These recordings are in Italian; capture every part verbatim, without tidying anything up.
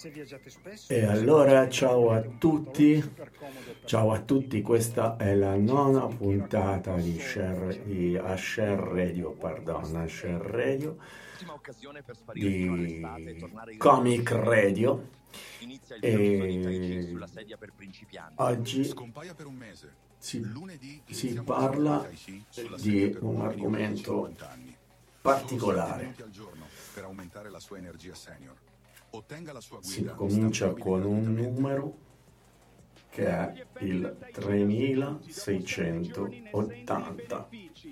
E allora ciao a tutti, ciao a tutti, questa è la nona puntata di, Share, di A Share Radio, pardon, A Share Radio, di Comic Radio, e oggi si, si parla di un argomento particolare. Per aumentare la sua energia senior. Ottenga la sua guida. Si comincia con un numero che è il tremilaseicentottanta.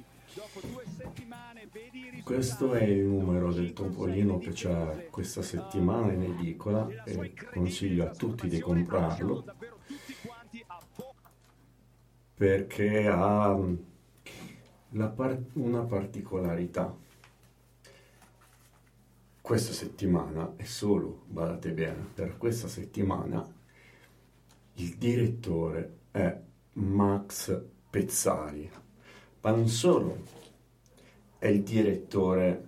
Questo è il numero del Topolino che c'è questa settimana in edicola e consiglio a tutti di comprarlo perché ha la par- una particolarità. Questa settimana, e solo, badate bene, per questa settimana il direttore è Max Pezzali, ma non solo è il direttore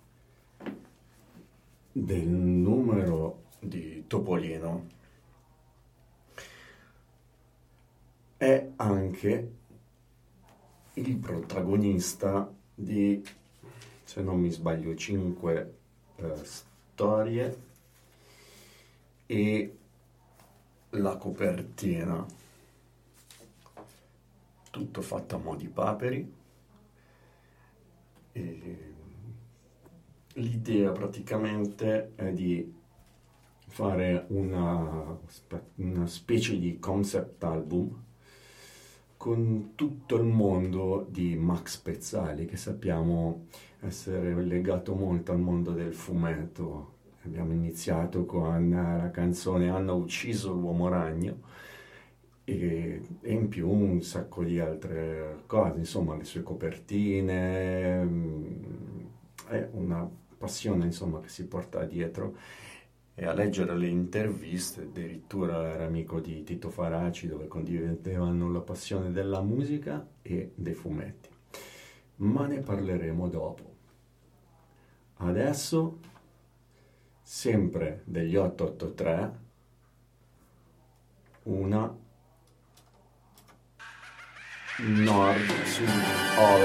del numero di Topolino, è anche il protagonista di, se non mi sbaglio, cinque storie e la copertina, tutto fatto a mo' di paperi. E l'idea praticamente è di fare una, una specie di concept album con tutto il mondo di Max Pezzali, che sappiamo essere legato molto al mondo del fumetto. Abbiamo iniziato con la canzone Hanno ucciso l'uomo ragno e, e in più un sacco di altre cose, insomma le sue copertine, è una passione insomma che si porta dietro. E a leggere le interviste, addirittura era amico di Tito Faraci, dove condividevano la passione della musica e dei fumetti. Ma ne parleremo dopo. Adesso, sempre degli otto otto tre, una nord, sud, ovest.